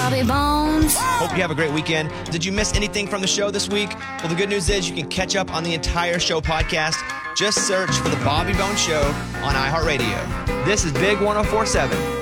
Bobby Bones. Hope you have a great weekend. Did you miss anything from the show this week? Well, the good news is you can catch up on the entire show podcast. Just search for The Bobby Bones Show on iHeartRadio. This is Big 104.7.